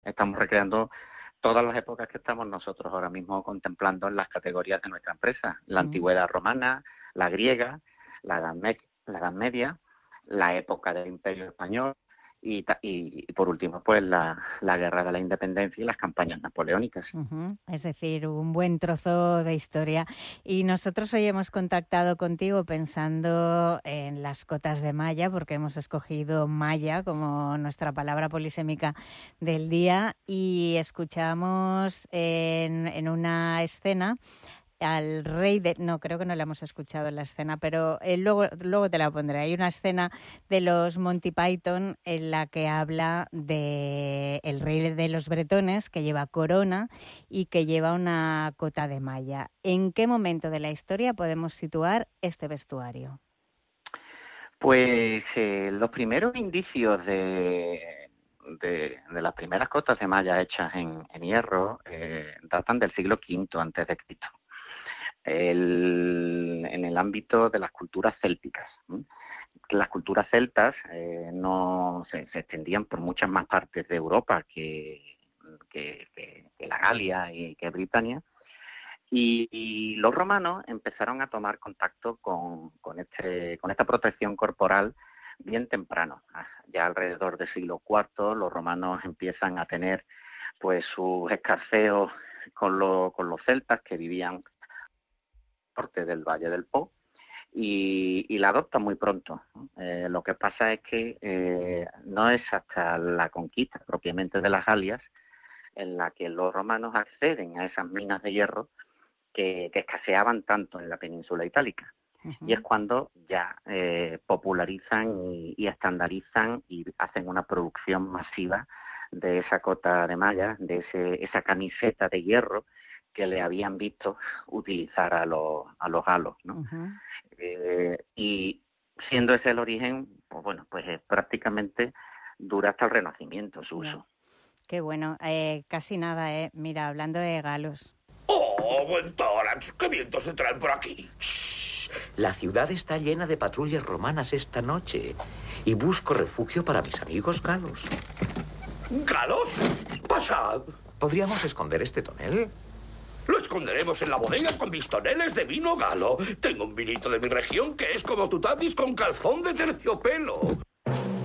Estamos recreando todas las épocas que estamos nosotros ahora mismo contemplando en las categorías de nuestra empresa. La Sí. antigüedad romana, la griega, la Edad Media, la época del Imperio Español y por último, pues la Guerra de la Independencia y las campañas napoleónicas. Es decir, un buen trozo de historia. Y nosotros hoy hemos contactado contigo pensando en las cotas de malla, porque hemos escogido malla como nuestra palabra polisémica del día, y escuchamos en una escena al rey de... No, creo que no la hemos escuchado en la escena, pero luego te la pondré. Hay una escena de los Monty Python en la que habla de el rey de los bretones, que lleva corona y que lleva una cota de malla. ¿En qué momento de la historia podemos situar este vestuario? Pues los primeros indicios de las primeras cotas de malla hechas en hierro datan del siglo V antes de Cristo. En el ámbito de las culturas célticas. Las culturas celtas no se extendían por muchas más partes de Europa que la Galia y que Britania, y los romanos empezaron a tomar contacto con esta protección corporal bien temprano. Ya alrededor del siglo IV los romanos empiezan a tener pues sus escarceos con los celtas que vivían norte del Valle del Po y la adoptan muy pronto. Lo que pasa es que no es hasta la conquista propiamente de las Galias en la que los romanos acceden a esas minas de hierro que escaseaban tanto en la península itálica. Y es cuando ya popularizan y estandarizan y hacen una producción masiva de esa cota de malla, de esa camiseta de hierro que le habían visto utilizar a los galos, ¿no? Y siendo ese el origen, pues bueno, pues prácticamente dura hasta el Renacimiento su uso. Qué bueno, casi nada, mira, hablando de galos. ¡Oh, buen tórax! ¿Qué vientos se traen por aquí? Shh. La ciudad está llena de patrullas romanas esta noche y busco refugio para mis amigos galos. ¿Galos? ¡Pasad! ¿Podríamos esconder este tonel? Lo esconderemos en la bodega con mis toneles de vino galo. Tengo un vinito de mi región que es como tu tatis con calzón de terciopelo.